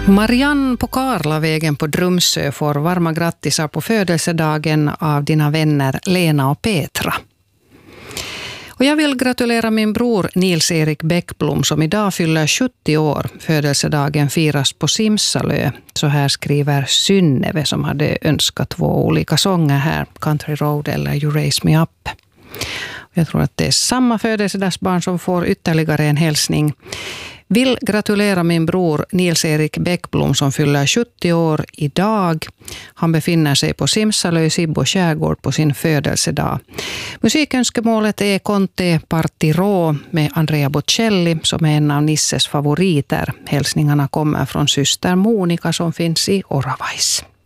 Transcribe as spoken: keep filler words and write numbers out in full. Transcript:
Marianne på Karlavägen på Drumsö får varma grattisar på födelsedagen av dina vänner Lena och Petra. Och jag vill gratulera min bror Nils-Erik Bäckblom som idag fyller sjuttio år. Födelsedagen firas på Simsalö. Så här skriver Synneve som hade önskat två olika sånger här. Country Road eller You Raise Me Up. Jag tror att det är samma födelsedagsbarn som får ytterligare en hälsning. Vill gratulera min bror Nils-Erik Bäckblom som fyller sjuttio år idag. Han befinner sig på Simsalö i Sibbo skärgård på sin födelsedag. Musikönskemålet är Conte Partirò med Andrea Bocelli som är en av Nisses favoriter. Hälsningarna kommer från syster Monica som finns i Oravais.